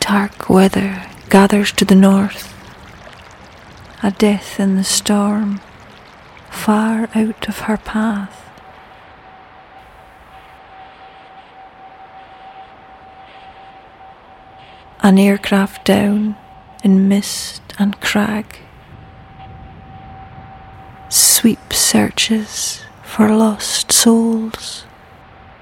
Dark weather gathers to the north, a death in the storm, far out of her path. An aircraft down in mist and crag, sweep searches for lost souls.